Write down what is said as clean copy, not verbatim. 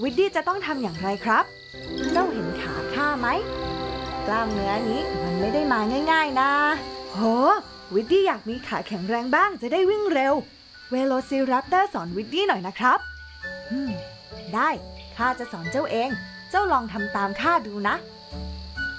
วิดดี้จะต้องทำอย่างไรครับเจ้าเห็นขาข้าไหมกล้ามเนื้อนี้มันไม่ได้มาง่ายๆนะโหวิดดี้อยากมีขาแข็งแรงบ้างจะได้วิ่งเร็วเวโลซิรัปเตอร์สอนวิดดี้หน่อยนะครับได้ข้าจะสอนเจ้าเองเจ้าลองทำตามข้าดูนะ